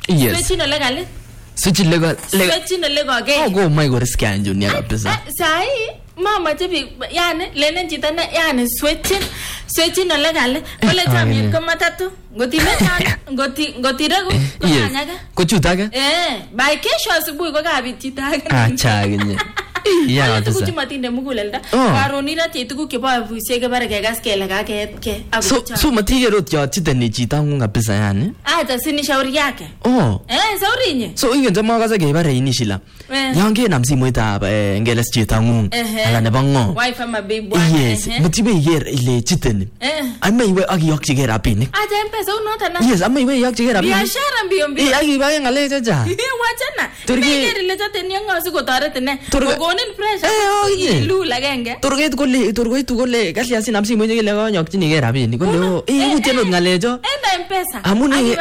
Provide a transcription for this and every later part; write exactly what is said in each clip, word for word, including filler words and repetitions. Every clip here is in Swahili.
Yes. Switching legal. Switching legal. Switching legal again. Oh, go my god, scan you near pizza. Sai, mama to be yan, Lenen Chitana yan is switching, switching legal. Well, time you come at to go to Goti Gotirago. Cochutaga? Eh, by Kesha, we go have it. Ah, chag. Yeah, that's what Martin the Mugulda. Caronina to cook about who say about a gascale like so, so material wrote your titanichi down a pizzan. Ah, the Sinisha Yaka. Oh, eh, so so in the Magaza gave her initial. Young Nam Simwita and Gelas Chitangun, Alanabango. Wife of my baby. Yes, but you may hear a chitin. I may wear a yoke to get up in it. I don't so not enough. Yes, I may wear yoke to get up in it. Sharon be on me. I give a later jar. What's that? To get a little ten young as go to in pressure. Oh, yeah. Lula Ganga. To get good to go to go lake. I see some simple yoke to get up in it. You tell Nalejo. And I'm Pesa. Amuni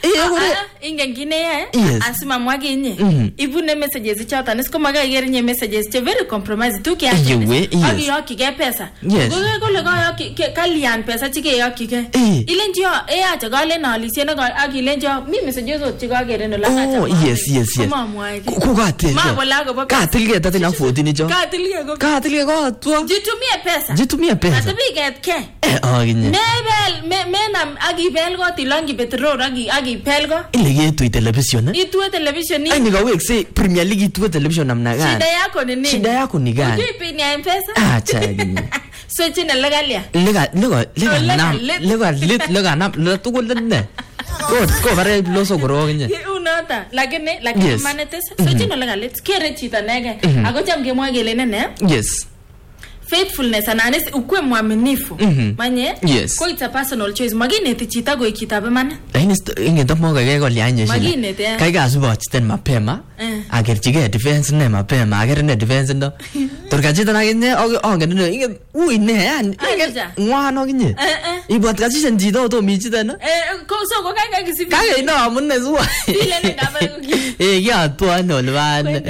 in Guinea. Yes, as Mamma Guinea. Even the messages, the chat and Scomaga getting messages to very compromised. Two can you wait? Yoki get Pesa. Yes. Go Kalian Pesa Chiki. Ilenjo, eh, to Galen or Luciana got Agilenjo, me messages or Chicago and the last. Oh, yes, yes, yes. Who got it? Catil get that enough for dinner. Catil got to me a Pesa. Did to me a Pesa. The big at K. Mabel, men, Agi Belgo, Tilongi Petro, Agi, Agi Pelgo. Illegate to television. It to a television. I go say Premier League to a television. I'm not going to Chidayako Nigan. Keeping a Pesa. Ah, Chad. Switching a legalia. Lega, look, look, look, up, look, look, look, Go, go, very loso growing. Unota, like a like a manetes, switching a legal, let's carry it a nega. I got some game again. Yes. Faithfulness and honest ukwemwa menifu manye yes ko it's a personal choice magine tichita go ikitabe man ine ingento mo ga go lyanye magine te kai ga subo chiten mapema ager chige defense ne mapema ager ne defense ndo torka chita na gine o o ngene inge ui ne an ngwa no gine ibot ga chisen jido to mi chita na eh ko so ko kai ga kisi kai no mun ne zuwa ile ne ga ba eh ya to no lwan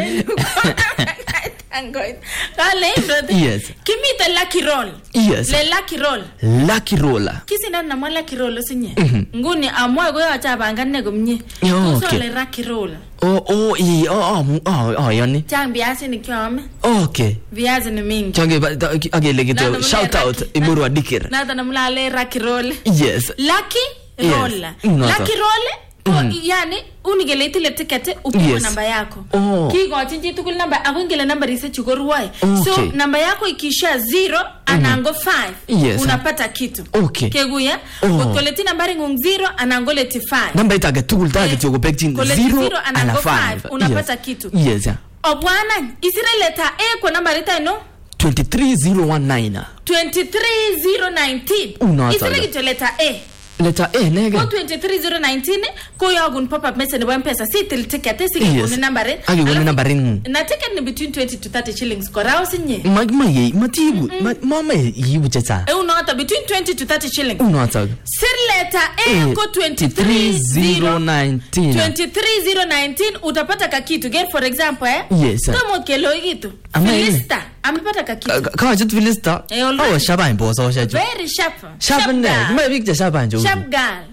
yes. Give me the lucky roll. Yes. The lucky roll. Lucky roller. Kissing and a lucky roll, sing. Nguni, I'm more going to have a ganegum. Oh, okay. Lucky roll. Oh, oh, oh, oh, oh, Yanni. Jang Bias in the come. Okay. Bias in the mean. Jangi, but again, shout out Imura Dikir. Not an amlale lucky roll. Yes. Lucky roll. Lucky roll. Yani unigelete le tikete upewe namba yako. Kigo tinji tukul namba akungele namba rise chugoruwai. So namba yako ikisha zero anango five. Unapata kitu. Keguya ukoleti nambari ngung zero anangoleti five. Namba itage tukul tage chugo pektin zero anango five. Unapata kitu. Yes. Obwana isire leta E kwa namba rita no twenty-three zero one nine. twenty-three zero nineteen. Isire kito leta E. Letter A, nega. twenty-three zero nineteen. Ko yagun pop up message one pesa. See till ticket. See the number. Agi one number ring. Na ticket between twenty to thirty shillings. Korao sinye. Magma ye. Matibu. Mama ye bucheta. E unota between twenty to thirty shillings. Unota. Sir letter A ko twenty-three zero nineteen. twenty-three zero nineteen. Utapata kakitu. Get for example eh. Yes. Kamo kelo gitu. Filista. Amepata kakitu. Kama jitu filista. Oh, shaba imbo so shaji. Very sharp. Sharp ne. Kama big sharp anjo. Sharp girl.